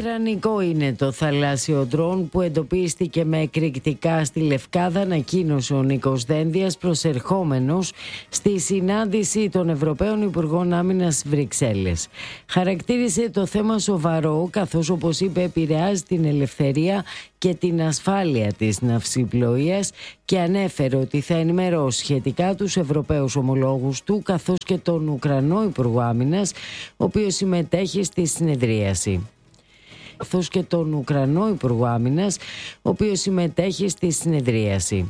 Ουκρανικό είναι το θαλάσσιο ντρόν που εντοπίστηκε με εκρηκτικά στη Λευκάδα, ανακοίνωσε ο Νίκος Δένδιας προσερχόμενος στη συνάντηση των Ευρωπαίων Υπουργών Άμυνας Βρυξέλλες. Χαρακτήρισε το θέμα σοβαρό, καθώς, όπως είπε, επηρεάζει την ελευθερία και την ασφάλεια της ναυσιπλοείας και ανέφερε ότι θα ενημερώσει σχετικά τους Ευρωπαίους ομολόγους του, καθώς και τον Ουκρανό Υπουργό Άμυνας, ο οποίος συμμετέχει στη συνεδρίαση. Καθώς και τον Ουκρανό Υπουργό Άμυνας, ο οποίος συμμετέχει στη συνεδρίαση.